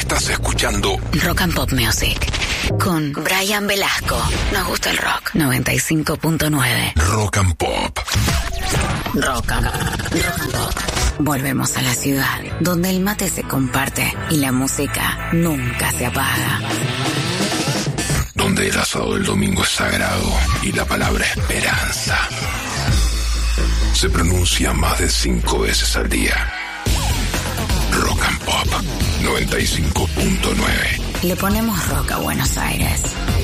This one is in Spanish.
Estás escuchando Rock and Pop Music con Brian Velasco. Nos gusta el rock. 95.9 Rock and Pop. Rock and Pop. Volvemos a la ciudad, donde el mate se comparte y la música nunca se apaga. Donde el asado del domingo es sagrado y la palabra esperanza se pronuncia más de 5 veces al día. Rock and Pop 95.9. Le ponemos rock a Buenos Aires.